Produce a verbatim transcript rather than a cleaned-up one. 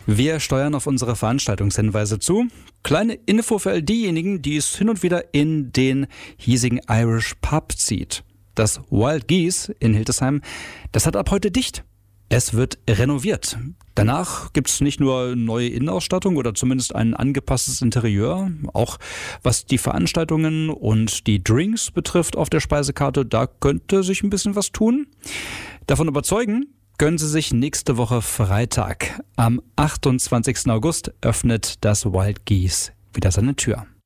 Wir steuern auf unsere Veranstaltungshinweise zu. Kleine Info für all diejenigen, die es hin und wieder in den hiesigen Irish Pub zieht. Das Wild Geese in Hildesheim, das hat ab heute dicht. Es wird renoviert. Danach gibt es nicht nur neue Innenausstattung oder zumindest ein angepasstes Interieur. Auch was die Veranstaltungen und die Drinks betrifft auf der Speisekarte, da könnte sich ein bisschen was tun. Davon überzeugen können Sie sich nächste Woche Freitag. Am achtundzwanzigsten August öffnet das Wild Geese wieder seine Tür.